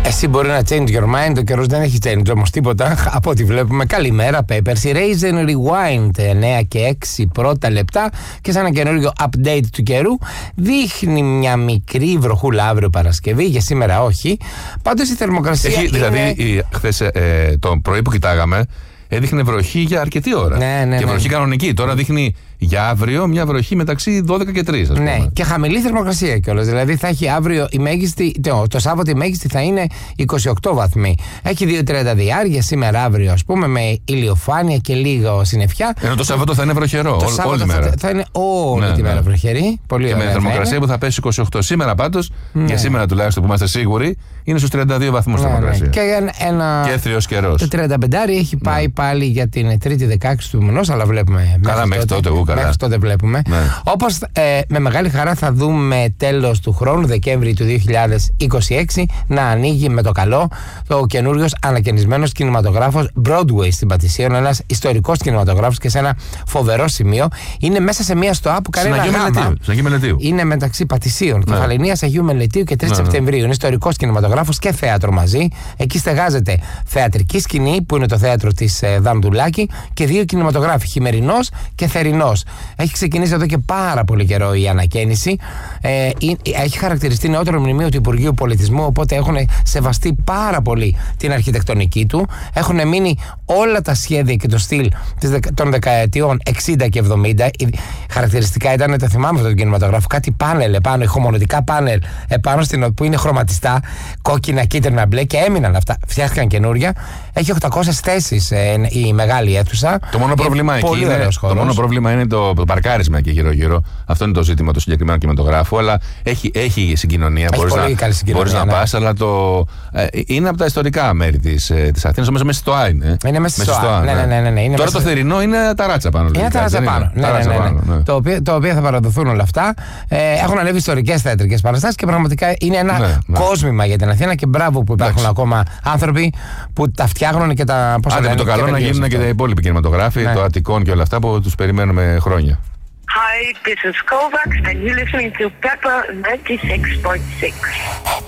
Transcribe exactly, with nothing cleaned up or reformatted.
Εσύ μπορεί να change your mind, ο καιρός δεν έχει change όμως τίποτα από ό,τι βλέπουμε. Καλημέρα, Papers. Erase and Rewind, εννιά και έξι πρώτα λεπτά και σαν ένα καινούργιο update του καιρού. Δείχνει μια μικρή βροχούλα αύριο Παρασκευή, για σήμερα όχι. Πάντως η θερμοκρασία. Έχει, είναι... Δηλαδή, χθες ε, το πρωί που κοιτάγαμε, έδειχνε βροχή για αρκετή ώρα. Ναι, ναι, και ναι. βροχή κανονική. Τώρα δείχνει για αύριο μια βροχή μεταξύ δώδεκα και τρεις, ας πούμε. Ναι, και χαμηλή θερμοκρασία κιόλας. Δηλαδή θα έχει αύριο η μέγιστη, το, το Σάββατο η μέγιστη θα είναι είκοσι οκτώ βαθμοί. Έχει δύο τριάντα διάρκεια σήμερα αύριο, ας πούμε, με ηλιοφάνεια και λίγο συννεφιά. Ενώ το Σάββατο θα είναι βροχερό, το ό, Σάββατο όλη μέρα. Θα, θα είναι όλη ναι, τη μέρα ναι. βροχερή. Πολύ και ωραία. Με θερμοκρασία που θα πέσει είκοσι οκτώ. Σήμερα πάντως, ναι. για σήμερα τουλάχιστον που είμαστε σίγουροι, είναι στους τριάντα δύο βαθμούς ναι, θερμοκρασία. Ναι. Και, ένα... και έθριος καιρός. Το τριάντα πέντε έχει πάει ναι. πάλι για την Τρίτη δεκαέξι του μηνός, αλλά βλέπουμε. Καλά, μέχρι τότε, εγώ καλά. Μέχρι τότε βλέπουμε. Ναι. Όπως ε, με μεγάλη χαρά θα δούμε τέλος του χρόνου, Δεκέμβρη του δύο χιλιάδες είκοσι έξι, να ανοίγει με το καλό ο καινούριος ανακαινισμένος κινηματογράφος Broadway στην Πατησίων, ένας ιστορικός κινηματογράφος και σε ένα φοβερό σημείο. Είναι μέσα σε μια στοά που κανένα γάμα. Είναι μεταξύ Πατησίων, ναι. Κεφαλαινίας, Αγίου Μελετίου και τρίτη ναι, Σεπτεμβρίου. Είναι ιστορικός κινηματογράφος και θέατρο μαζί. Εκεί στεγάζεται θεατρική σκηνή που είναι το θέατρο της ε, Δανδουλάκη και δύο κινηματογράφοι, χειμερινός και θερινός. Έχει ξεκινήσει εδώ και πάρα πολύ καιρό η ανακαίνιση. Ε, έχει χαρακτηριστεί νεότερο μνημείο του Υπουργείου Πολιτισμού, οπότε έχουν σεβαστεί πάρα πολύ την αρχιτεκτονική του. Έχουν μείνει όλα τα σχέδια και το στυλ των δεκαετιών εξήντα και εβδομήντα. Χαρακτηριστικά ήταν, το θυμάμαι αυτό το κινηματογράφο, κάτι πάνελ επάνω, ηχομονωτικά πάνελ επάνω στην, που είναι χρωματιστά, κόκκινα, κίτρινα, μπλε και έμειναν αυτά. Φτιάχτηκαν καινούρια. Έχει οκτακόσιες θέσεις ε, η μεγάλη αίθουσα. Το μόνο πρόβλημα εκεί είναι, το μόνο πρόβλημα είναι το, το παρκάρισμα και γύρω-γύρω. Αυτό είναι το ζήτημα του συγκεκριμένου κινηματογράφου. Αλλά έχει, έχει συγκοινωνία. Μπορείς να, μπορείς να ναι. πας, αλλά το, ε, είναι από τα ιστορικά μέρη της, ε, της Αθήνας. Όμως μέσα στο Α είναι. Είναι μέσα στο Α. Ναι, ναι, ναι, ναι, ναι. Τώρα μέσα... το θερινό είναι τα ράτσα πάνω. Είναι τα ράτσα πάνω. Ναι, ναι, ναι, ναι. Ναι. Το, οποίο, το οποίο θα παραδοθούν όλα αυτά. Ε, έχουν ανέβει ιστορικές θεατρικές παραστάσεις και πραγματικά είναι ένα ναι, ναι. κόσμημα για την Αθήνα και μπράβο που υπάρχουν Άξι. ακόμα άνθρωποι που τα φτιάχνουν και τα. Άντε με το καλό να γίνουν και τα υπόλοιποι κινηματογράφοι, το Αττικόν και όλα αυτά που τους περιμένουμε χρόνια. Hi, this is Kovacs and you're listening to Pepper ninety-six point six.